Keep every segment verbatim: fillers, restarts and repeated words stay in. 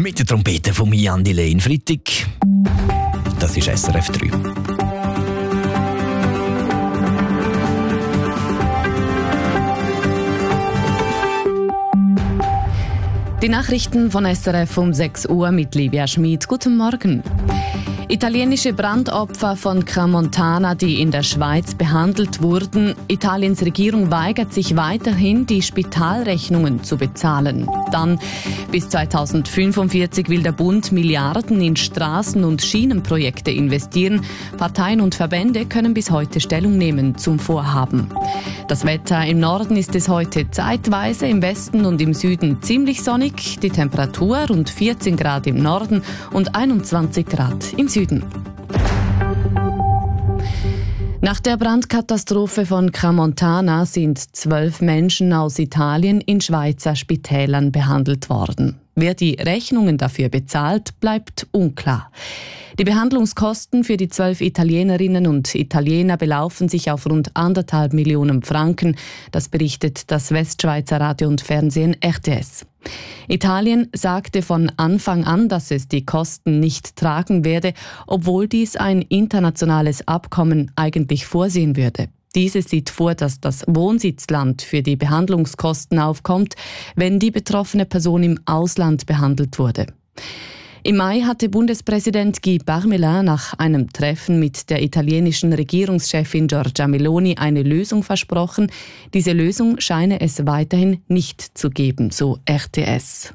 Mit der Trompete von Jan Delay Freitag. Das ist S R F drei. Die Nachrichten von S R F um sechs Uhr mit Livia Schmid. Guten Morgen. Italienische Brandopfer von Crans-Montana, die in der Schweiz behandelt wurden. Italiens Regierung weigert sich weiterhin, die Spitalrechnungen zu bezahlen. Dann bis zweitausendfünfundvierzig will der Bund Milliarden in Straßen- und Schienenprojekte investieren. Parteien und Verbände können bis heute Stellung nehmen zum Vorhaben. Das Wetter: im Norden ist es heute zeitweise, im Westen und im Süden ziemlich sonnig. Die Temperatur rund vierzehn Grad im Norden und einundzwanzig Grad im Süden. Nach der Brandkatastrophe von Crans-Montana sind zwölf Menschen aus Italien in Schweizer Spitälern behandelt worden. Wer die Rechnungen dafür bezahlt, bleibt unklar. Die Behandlungskosten für die zwölf Italienerinnen und Italiener belaufen sich auf rund anderthalb Millionen Franken. Das berichtet das Westschweizer Radio und Fernsehen R T S. Italien sagte von Anfang an, dass es die Kosten nicht tragen werde, obwohl dies ein internationales Abkommen eigentlich vorsehen würde. Dieses sieht vor, dass das Wohnsitzland für die Behandlungskosten aufkommt, wenn die betroffene Person im Ausland behandelt wurde. Im Mai hatte Bundespräsident Guy Parmelin nach einem Treffen mit der italienischen Regierungschefin Giorgia Meloni eine Lösung versprochen. Diese Lösung scheine es weiterhin nicht zu geben, so R T S.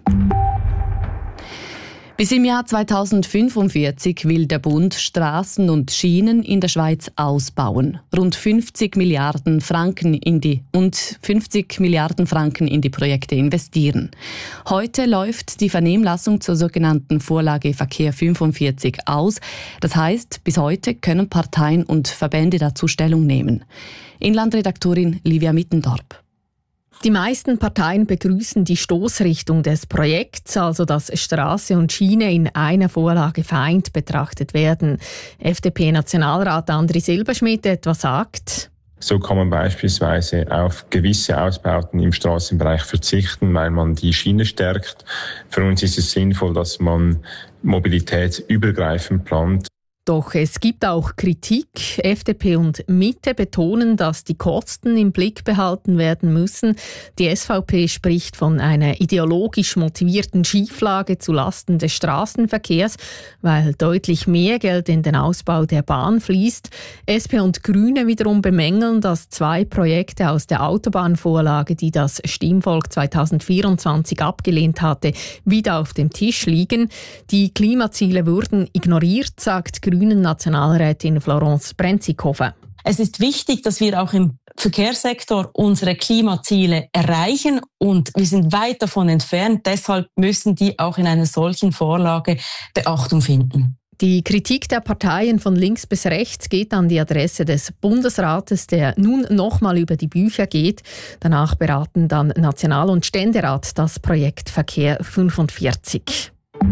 Bis im Jahr zweitausendfünfundvierzig will der Bund Straßen und Schienen in der Schweiz ausbauen. Rund fünfzig Milliarden Franken in die und fünfzig Milliarden Franken in die Projekte investieren. Heute läuft die Vernehmlassung zur sogenannten Vorlage Verkehr fünfundvierzig aus. Das heißt, bis heute können Parteien und Verbände dazu Stellung nehmen. Inlandredaktorin Livia Mittendorp. Die meisten Parteien begrüßen die Stoßrichtung des Projekts, also dass Straße und Schiene in einer Vorlage vereint betrachtet werden. F D P-Nationalrat Andri Silberschmidt etwa sagt: So kann man beispielsweise auf gewisse Ausbauten im Straßenbereich verzichten, weil man die Schiene stärkt. Für uns ist es sinnvoll, dass man mobilitätsübergreifend plant. Doch es gibt auch Kritik. F D P und Mitte betonen, dass die Kosten im Blick behalten werden müssen. Die S V P spricht von einer ideologisch motivierten Schieflage zulasten des Straßenverkehrs, weil deutlich mehr Geld in den Ausbau der Bahn fließt. S P und Grüne wiederum bemängeln, dass zwei Projekte aus der Autobahnvorlage, die das Stimmvolk zweitausendvierundzwanzig abgelehnt hatte, wieder auf dem Tisch liegen. Die Klimaziele würden ignoriert, sagt Grünen Nationalrätin Florence Brenzikofen. Es ist wichtig, dass wir auch im Verkehrssektor unsere Klimaziele erreichen und wir sind weit davon entfernt. Deshalb müssen die auch in einer solchen Vorlage Beachtung finden. Die Kritik der Parteien von links bis rechts geht an die Adresse des Bundesrates, der nun nochmal über die Bücher geht. Danach beraten dann National- und Ständerat das Projekt Verkehr fünfundvierzig.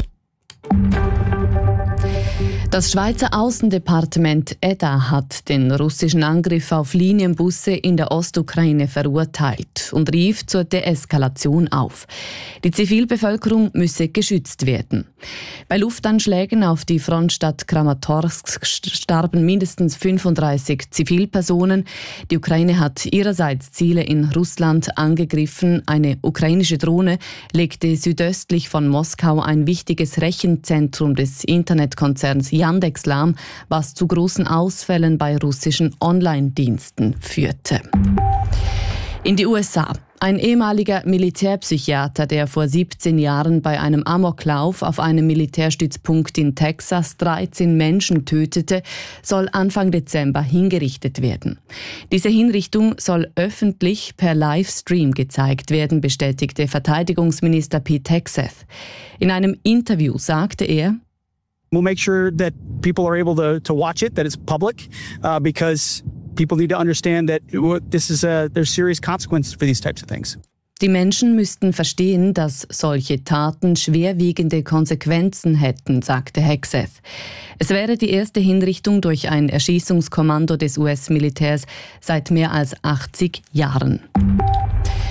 Das Schweizer Außendepartement E D A hat den russischen Angriff auf Linienbusse in der Ostukraine verurteilt und rief zur Deeskalation auf. Die Zivilbevölkerung müsse geschützt werden. Bei Luftanschlägen auf die Frontstadt Kramatorsk starben mindestens fünfunddreißig Zivilpersonen. Die Ukraine hat ihrerseits Ziele in Russland angegriffen. Eine ukrainische Drohne legte südöstlich von Moskau ein wichtiges Rechenzentrum des Internetkonzerns Yandex lahm, was zu großen Ausfällen bei russischen Online-Diensten führte. In die U S A. Ein ehemaliger Militärpsychiater, der vor siebzehn Jahren bei einem Amoklauf auf einem Militärstützpunkt in Texas dreizehn Menschen tötete, soll Anfang Dezember hingerichtet werden. Diese Hinrichtung soll öffentlich per Livestream gezeigt werden, bestätigte Verteidigungsminister Pete Hegseth. In einem Interview sagte er: We'll make sure that people are able to, to watch it, that it's public, uh, because people need to understand that this is a, there's serious consequences for these types of things. Die Menschen müssten verstehen, dass solche Taten schwerwiegende Konsequenzen hätten, sagte Hegseth. Es wäre die erste Hinrichtung durch ein Erschießungskommando des U S-Militärs seit mehr als achtzig Jahren.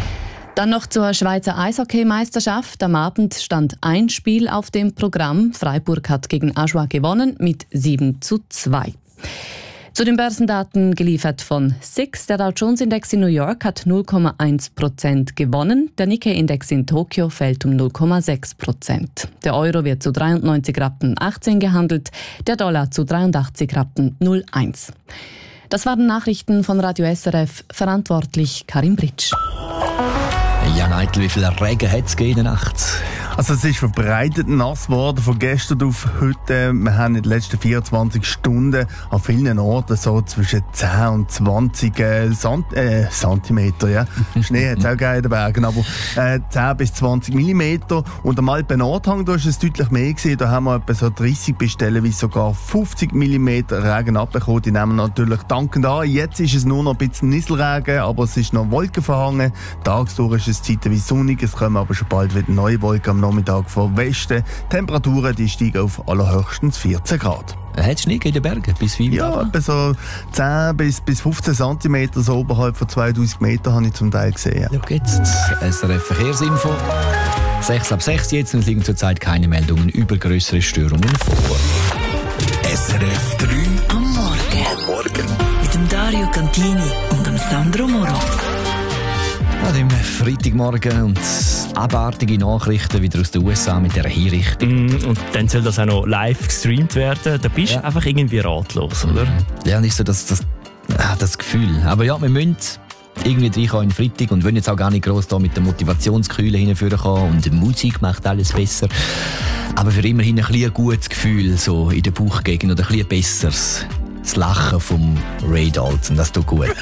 Dann noch zur Schweizer Eishockey-Meisterschaft. Am Abend stand ein Spiel auf dem Programm. Freiburg hat gegen Ajoie gewonnen mit sieben zu zwei. Zu den Börsendaten geliefert von S I X. Der Dow Jones Index in New York hat null Komma eins Prozent gewonnen. Der Nikkei Index in Tokio fällt um null Komma sechs Prozent. Der Euro wird zu dreiundneunzig Rappen achtzehn gehandelt, der Dollar zu dreiundachtzig Rappen null Komma eins. Das waren Nachrichten von Radio S R F, verantwortlich Karim Britsch. Jan Eitel, wie viel Regen hat es in der Nacht? Also es ist verbreitet nass geworden von gestern auf heute. Wir haben in den letzten vierundzwanzig Stunden an vielen Orten so zwischen zehn und zwanzig äh, Sant äh, Zentimeter. Ja. Schnee hat es auch gegeben in den Bergen, aber äh, zehn bis zwanzig Millimeter. Und am Alpen Nordhang, da ist es deutlich mehr gewesen. Da haben wir etwa so dreißig bis stellenweise sogar fünfzig Millimeter Regen abbekommen. Die nehmen wir natürlich dankend an. Jetzt ist es nur noch ein bisschen Nieselregen, aber es ist noch wolkenverhangen. Tagsdurch ist es zeitweise sonnig, es kommen aber schon bald wieder neue Wolken am Nachmittag vom Westen. Temperaturen die steigen auf allerhöchstens vierzehn Grad. Hat es Schnee in den Bergen? Bis wie Ja, etwa so zehn bis fünfzehn Zentimeter, so oberhalb von zweitausend Meter habe ich zum Teil gesehen. Ja. Schau jetzt, S R F Verkehrsinfo. sechs ab sechs jetzt, und es liegen zurzeit keine Meldungen über grössere Störungen vor. S R F drei am Morgen. Am Morgen. Mit dem Dario Cantini und dem Sandro Moro. An dem Freitagmorgen und abartige Nachrichten wieder aus den U S A mit dieser Hinrichtung. Mm, und dann soll das auch noch live gestreamt werden. Da bist du ja einfach irgendwie ratlos, oder? Ja, und ist so das, das, das Gefühl. Aber ja, wir müssen irgendwie reinkommen in Freitag und wollen jetzt auch gar nicht gross da mit der Motivationskühle hinführen und die Musik macht alles besser. Aber für immerhin ein bisschen ein gutes Gefühl so in der Bauchgegend oder ein bisschen besseres. Das Lachen vom Ray Dalton, das tut gut.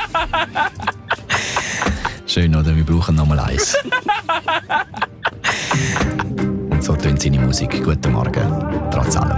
Schön, oder? Wir brauchen nochmal eins. Und so tönt seine Musik. Guten Morgen, trotz allem.